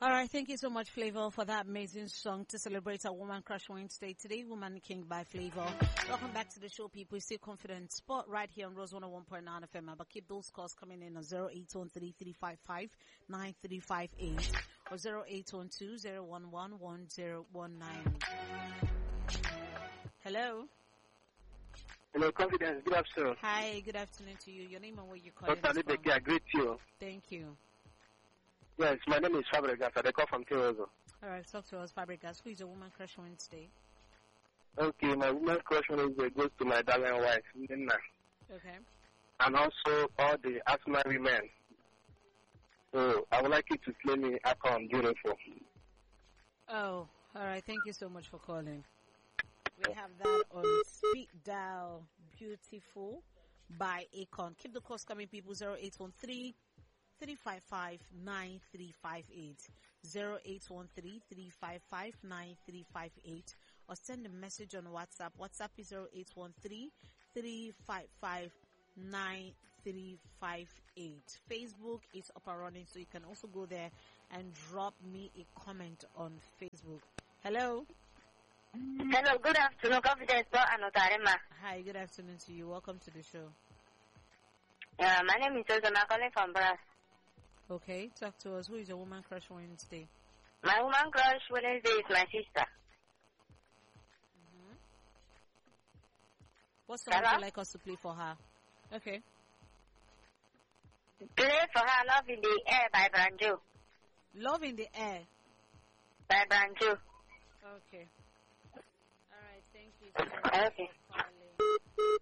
All right, thank you so much, Flavor, for that amazing song to celebrate our Woman Crush Wednesday today, Woman King by Flavor. Welcome back to the show, people. Still confident spot right here on Rose 101.9 FM. But keep those calls coming in on 0813-355-9358 or 0812-011-1019. Hello. Hello, Confidence. Good afternoon. Hi, good afternoon to you. Your name and where you calling Dr. us from? Libeke, I greet you. Thank you. Yes, my name is Fabregas. I call from Terozo. All right, talk to us, Fabregas. Who is your Woman Crush Wednesday? Okay, my woman crush Wednesday goes to my darling wife, Nina. Okay. And also all the asthma women. So I would like you to play me Akon Beautiful. Oh, all right. Thank you so much for calling. We have that on Speed Dial Beautiful by Akon. Keep the calls coming, people. 0813-355-9358. 0813-355-9358. Or send a message on WhatsApp. WhatsApp is 0813-355-9358. Facebook is up and running, so you can also go there and drop me a comment on Facebook. Hello. Hello, good afternoon, Confidence and Otarema. Hi, good afternoon to you. Welcome to the show. My name is Joseph. I'm calling from Brass. Okay, talk to us. Who is your Woman Crush Wednesday? My woman crush Wednesday is my sister. Mm-hmm. What song would you like us to play for her? Okay. Play for her Love in the Air by Branjo. Love in the Air by Branjo. Okay. All right, thank you so much okay. for calling.